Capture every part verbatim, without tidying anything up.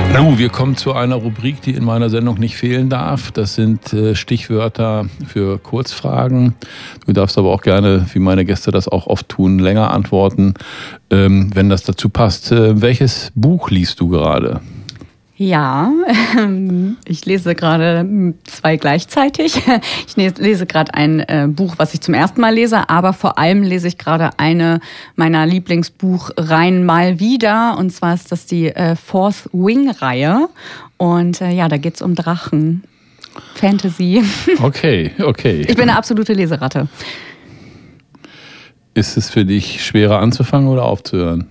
Oh, wir kommen zu einer Rubrik, die in meiner Sendung nicht fehlen darf. Das sind äh, Stichwörter für Kurzfragen. Du darfst aber auch gerne, wie meine Gäste das auch oft tun, länger antworten, ähm, wenn das dazu passt. Äh, welches Buch liest du gerade? Ja, ich lese gerade zwei gleichzeitig. Ich lese gerade ein äh, Buch, was ich zum ersten Mal lese, aber vor allem lese ich gerade eine meiner Lieblingsbuchreihen mal wieder. Und zwar ist das die äh, Fourth Wing-Reihe. Und äh, ja, da geht's um Drachen. Fantasy. Okay, okay. Ich bin eine absolute Leseratte. Ist es für dich schwerer anzufangen oder aufzuhören?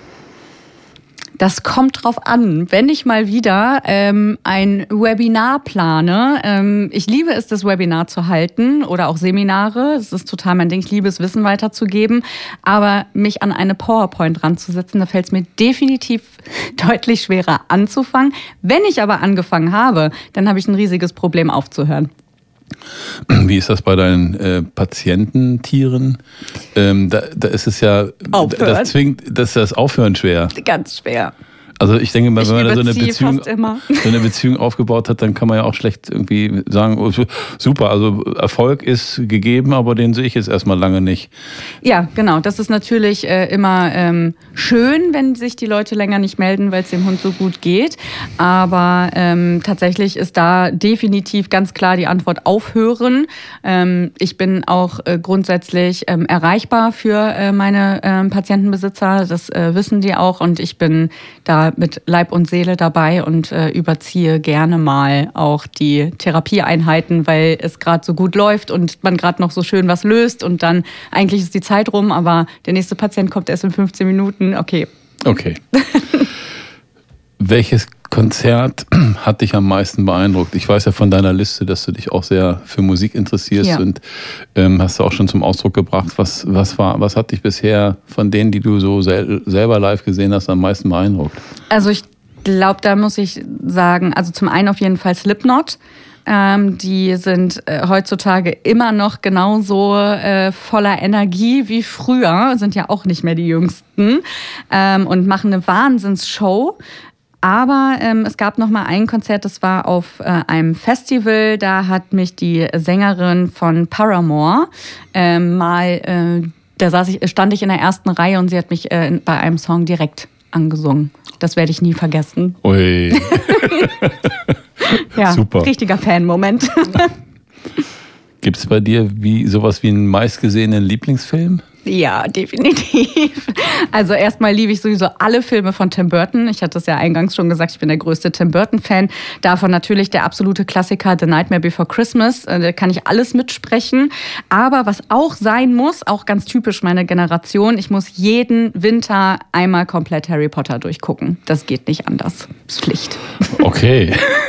Das kommt drauf an. Wenn ich mal wieder ähm, ein Webinar plane, ähm, ich liebe es, das Webinar zu halten oder auch Seminare. Das ist total mein Ding. Ich liebe es, Wissen weiterzugeben. Aber mich an eine PowerPoint ranzusetzen, da fällt es mir definitiv deutlich schwerer anzufangen. Wenn ich aber angefangen habe, dann habe ich ein riesiges Problem aufzuhören. Wie ist das bei deinen äh, Patiententieren? Ähm, da, da ist es ja, Aufhören. das zwingt, das ist das Aufhören schwer. Ganz schwer. Also ich denke mal, Ich wenn man da so eine Beziehung, fast immer. so eine Beziehung aufgebaut hat, dann kann man ja auch schlecht irgendwie sagen, oh, super, also Erfolg ist gegeben, aber den sehe ich jetzt erstmal lange nicht. Ja, genau. Das ist natürlich äh, immer ähm, schön, wenn sich die Leute länger nicht melden, weil es dem Hund so gut geht. Aber ähm, tatsächlich ist da definitiv ganz klar die Antwort aufhören. Ähm, ich bin auch äh, grundsätzlich ähm, erreichbar für äh, meine äh, Patientenbesitzer. Das äh, wissen die auch und ich bin da mit Leib und Seele dabei und äh, überziehe gerne mal auch die Therapieeinheiten, weil es gerade so gut läuft und man gerade noch so schön was löst und dann eigentlich ist die Zeit rum, aber der nächste Patient kommt erst in fünfzehn Minuten. Okay. Okay. Welches Konzert hat dich am meisten beeindruckt? Ich weiß ja von deiner Liste, dass du dich auch sehr für Musik interessierst Ja. und ähm, hast du auch schon zum Ausdruck gebracht. Was, was, war, was hat dich bisher von denen, die du so sel- selber live gesehen hast, am meisten beeindruckt? Also ich glaube, da muss ich sagen, also zum einen auf jeden Fall Slipknot. Ähm, die sind äh, heutzutage immer noch genauso äh, voller Energie wie früher, sind ja auch nicht mehr die Jüngsten ähm, und machen eine Wahnsinnsshow. Aber ähm, es gab noch mal ein Konzert, das war auf äh, einem Festival. Da hat mich die Sängerin von Paramore ähm, mal, äh, da saß ich, stand ich in der ersten Reihe und sie hat mich äh, bei einem Song direkt angesungen. Das werde ich nie vergessen. Ui. Ja, super. Richtiger Fan-Moment. Gibt es bei dir wie, sowas wie einen meistgesehenen Lieblingsfilm? Ja, definitiv. Also erstmal liebe ich sowieso alle Filme von Tim Burton. Ich hatte es ja eingangs schon gesagt, ich bin der größte Tim Burton-Fan. Davon natürlich der absolute Klassiker The Nightmare Before Christmas. Da kann ich alles mitsprechen. Aber was auch sein muss, auch ganz typisch meine Generation, ich muss jeden Winter einmal komplett Harry Potter durchgucken. Das geht nicht anders. Das ist Pflicht. Okay.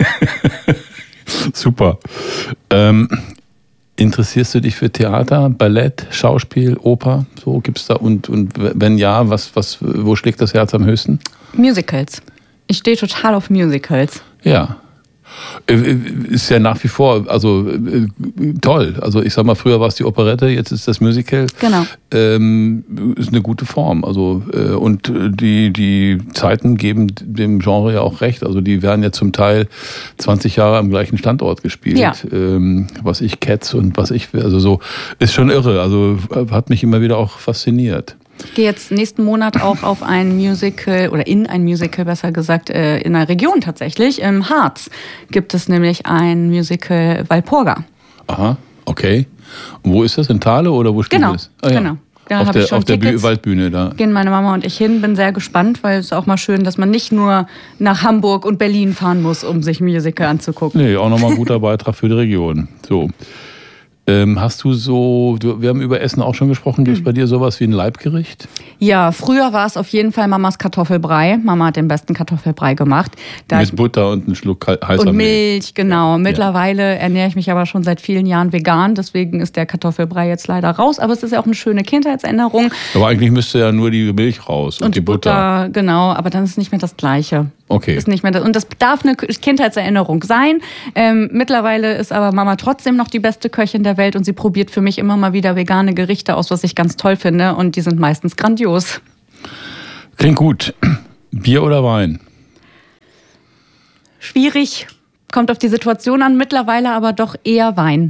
Super. Ähm, Interessierst du dich für Theater, Ballett, Schauspiel, Oper? So gibt's da und und wenn ja, was was wo schlägt das Herz am höchsten? Musicals. Ich stehe total auf Musicals. Ja. Ist ja nach wie vor, also toll. Also ich sag mal, früher war es die Operette, jetzt ist das Musical. Genau. Ähm, ist eine gute Form. Also äh, und die die Zeiten geben dem Genre ja auch recht. Also die werden ja zum Teil zwanzig Jahre am gleichen Standort gespielt. Ja. Ähm, was ich Cats und was ich, also so ist schon irre. Also hat mich immer wieder auch fasziniert. Ich gehe jetzt nächsten Monat auch auf ein Musical, oder in ein Musical besser gesagt, in der Region tatsächlich. Im Harz gibt es nämlich ein Musical Walpurga. Aha, okay. Und wo ist das? In Thale oder wo spielt Genau, das? Ah, ja. genau. Da auf habe der, ich schon auf der Büh- Tickets. Waldbühne da. Gehen meine Mama und ich hin, bin sehr gespannt, weil es ist auch mal schön, dass man nicht nur nach Hamburg und Berlin fahren muss, um sich ein Musical anzugucken. Nee, auch nochmal ein guter Beitrag für die Region. So. Ähm, hast du so, du, wir haben über Essen auch schon gesprochen, gibt es bei dir sowas wie ein Leibgericht? Ja, früher war es auf jeden Fall Mamas Kartoffelbrei. Mama hat den besten Kartoffelbrei gemacht. Da Mit ich, Butter und einen Schluck kal- heißer und Milch. Milch, genau. Ja. Mittlerweile ernähre ich mich aber schon seit vielen Jahren vegan, deswegen ist der Kartoffelbrei jetzt leider raus. Aber es ist ja auch eine schöne Kindheitserinnerung. Aber eigentlich müsste ja nur die Milch raus und, Und die Butter. Butter, genau, aber dann ist es nicht mehr das Gleiche. Okay. Ist nicht mehr das. Und das darf eine Kindheitserinnerung sein. Ähm, mittlerweile ist aber Mama trotzdem noch die beste Köchin der Welt und sie probiert für mich immer mal wieder vegane Gerichte aus, was ich ganz toll finde. Und die sind meistens grandios. Klingt gut. Bier oder Wein? schwierig. Kommt auf die Situation an, mittlerweile aber doch eher Wein.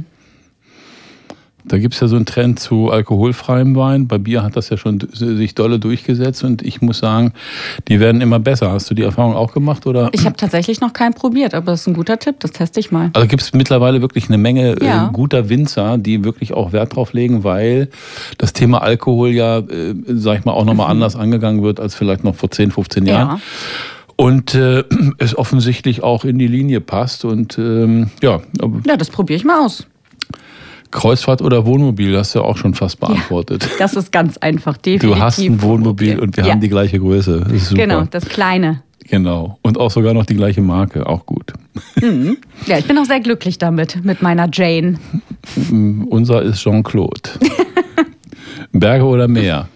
Da gibt es ja so einen Trend zu alkoholfreiem Wein. Bei Bier hat das ja schon sich dolle durchgesetzt und ich muss sagen, die werden immer besser. Hast du die Erfahrung auch gemacht? Oder? Ich habe tatsächlich noch keinen probiert, aber das ist ein guter Tipp, das teste ich mal. Also gibt es mittlerweile wirklich eine Menge Ja. äh, guter Winzer, die wirklich auch Wert drauf legen, weil das Thema Alkohol ja, äh, sag ich mal, auch nochmal mhm. anders angegangen wird als vielleicht noch vor zehn, fünfzehn Jahren. Ja. Und äh, es offensichtlich auch in die Linie passt. Und ähm, ja. Ja, das probiere ich mal aus. Kreuzfahrt oder Wohnmobil, hast du ja auch schon fast beantwortet. Ja, das ist ganz einfach, definitiv. Du hast ein Wohnmobil und wir ja. haben die gleiche Größe. Das ist super. Genau, das kleine. Genau. Und auch sogar noch die gleiche Marke, auch gut. Mhm. Ja, ich bin auch sehr glücklich damit, mit meiner Jane. Unser ist Jean-Claude. Berge oder Meer?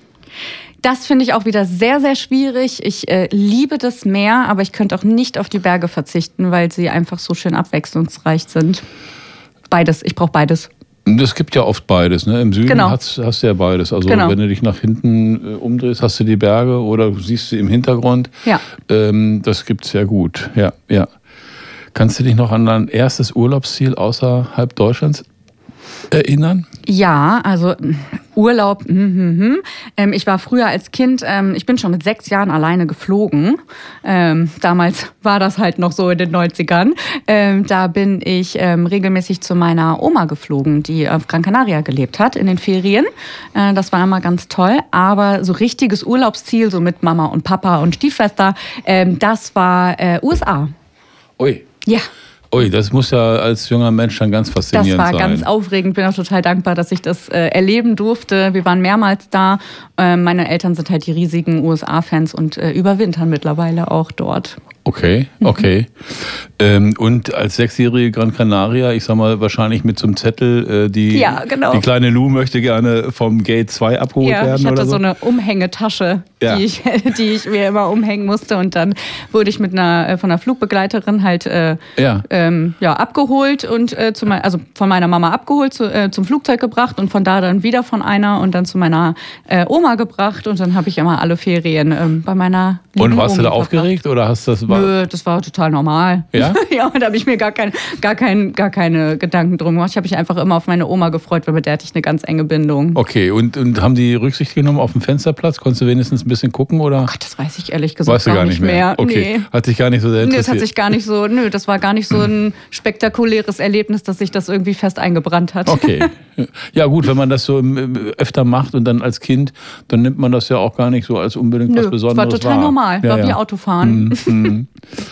Das finde ich auch wieder sehr, sehr schwierig. Ich äh, liebe das Meer, aber ich könnte auch nicht auf die Berge verzichten, weil sie einfach so schön abwechslungsreich sind. Beides, ich brauche beides. Es gibt ja oft beides. Ne? Im Süden genau. hast, hast du ja beides. Also genau. wenn du dich nach hinten äh, umdrehst, hast du die Berge oder siehst sie im Hintergrund. Ja. Ähm, das gibt es ja gut. Ja, ja. Kannst du dich noch an dein erstes Urlaubsziel außerhalb Deutschlands erinnern? Ja, also Urlaub. Hm, hm, hm. Ähm, ich war früher als Kind, ähm, ich bin schon mit sechs Jahren alleine geflogen. Ähm, damals war das halt noch so in den neunzigern. Ähm, da bin ich ähm, regelmäßig zu meiner Oma geflogen, die auf Gran Canaria gelebt hat in den Ferien. Äh, das war immer ganz toll. Aber so richtiges Urlaubsziel, so mit Mama und Papa und Stiefschwester, ähm, das war äh, U S A. Ui. Ja. Ui, das muss ja als junger Mensch dann ganz faszinierend sein. Das war sein. ganz aufregend. Bin auch total dankbar, dass ich das äh, erleben durfte. Wir waren mehrmals da. Äh, meine Eltern sind halt die riesigen U S A-Fans und äh, überwintern mittlerweile auch dort. Okay, okay. Mhm. Ähm, und als sechsjährige Gran Canaria, ich sag mal, wahrscheinlich mit so einem Zettel, äh, die, ja, genau. die kleine Lou möchte gerne vom Gate zwei abgeholt ja, werden. Ich hatte oder so? so eine Umhängetasche, ja. die, ich, die ich mir immer umhängen musste. Und dann wurde ich mit einer, von einer Flugbegleiterin halt äh, ja. Ähm, ja, abgeholt und äh, zu mein, also von meiner Mama abgeholt, zu, äh, zum Flugzeug gebracht und von da dann wieder von einer und dann zu meiner äh, Oma gebracht. Und dann habe ich immer alle Ferien ähm, bei meiner lieben Und warst Omi du da verbracht. aufgeregt oder hast das... Nö, das war total normal. Ja? Ja, und da habe ich mir gar, kein, gar, kein, gar keine Gedanken drum gemacht. Ich habe mich einfach immer auf meine Oma gefreut, weil mit der hatte ich eine ganz enge Bindung. Okay, und, und haben die Rücksicht genommen auf dem Fensterplatz? Konntest du wenigstens ein bisschen gucken? Oder? Oh Gott, das weiß ich ehrlich gesagt weißt du gar nicht mehr. mehr. Okay, nee. Hat dich gar nicht so sehr interessiert? Nee, das hat sich gar nicht so, nö, das war gar nicht so ein spektakuläres Erlebnis, dass sich das irgendwie fest eingebrannt hat. Okay. Ja gut, wenn man das so öfter macht und dann als Kind, dann nimmt man das ja auch gar nicht so als unbedingt nö, was Besonderes wahr. Das war total wahr. normal, ja, war ja. wie Autofahren. Mhm.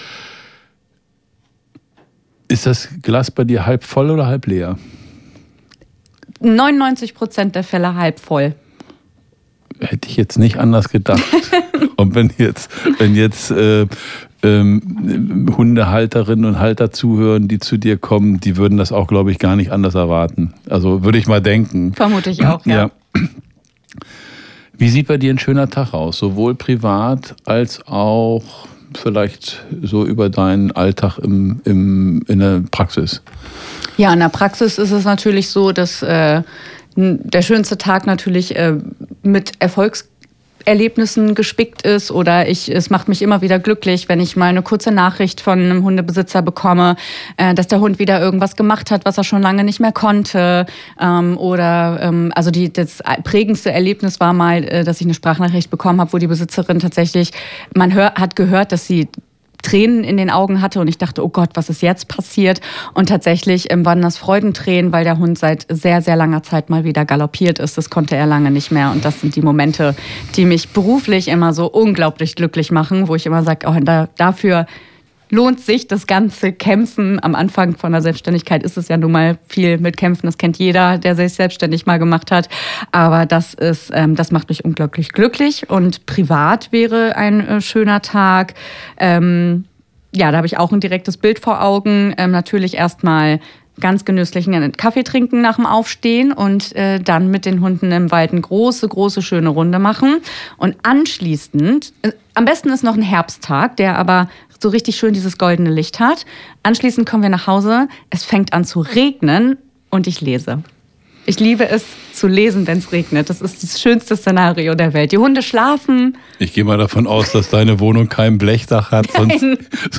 Ist das Glas bei dir halb voll oder halb leer? neunundneunzig Prozent der Fälle halb voll. Hätte ich jetzt nicht anders gedacht. Und wenn jetzt, wenn jetzt äh, ähm, Hundehalterinnen und Halter zuhören, die zu dir kommen, die würden das auch, glaube ich, gar nicht anders erwarten. Also würde ich mal denken. Vermute ich auch, ja. ja. Wie sieht bei dir ein schöner Tag aus? Sowohl privat als auch vielleicht so über deinen Alltag im, im, in der Praxis? Ja, in der Praxis ist es natürlich so, dass äh, der schönste Tag natürlich äh, mit Erfolgserlebnissen gespickt ist oder ich, es macht mich immer wieder glücklich, wenn ich mal eine kurze Nachricht von einem Hundebesitzer bekomme, äh, dass der Hund wieder irgendwas gemacht hat, was er schon lange nicht mehr konnte. Ähm, oder ähm, also die, das prägendste Erlebnis war mal, äh, dass ich eine Sprachnachricht bekommen habe, wo die Besitzerin tatsächlich, man hör, hat gehört, dass sie Tränen in den Augen hatte und ich dachte, oh Gott, was ist jetzt passiert? Und tatsächlich ähm, waren das Freudentränen, weil der Hund seit sehr, sehr langer Zeit mal wieder galoppiert ist. Das konnte er lange nicht mehr und das sind die Momente, die mich beruflich immer so unglaublich glücklich machen, wo ich immer sage, oh, da, dafür lohnt sich das ganze Kämpfen. Am Anfang von der Selbstständigkeit ist es ja nun mal viel mit Kämpfen. Das kennt jeder, der sich selbstständig mal gemacht hat. Aber das ist, ähm, das macht mich unglaublich glücklich. Und privat wäre ein äh, schöner Tag. Ähm, ja, da habe ich auch ein direktes Bild vor Augen. Ähm, natürlich erstmal ganz genüsslich einen Kaffee trinken nach dem Aufstehen und äh, dann mit den Hunden im Wald eine große, große, schöne Runde machen. Und anschließend, äh, am besten ist noch ein Herbsttag, der aber so richtig schön dieses goldene Licht hat. Anschließend kommen wir nach Hause, es fängt an zu regnen und ich lese. Ich liebe es zu lesen, wenn es regnet. Das ist das schönste Szenario der Welt. Die Hunde schlafen. Ich gehe mal davon aus, dass deine Wohnung kein Blechdach hat, sonst,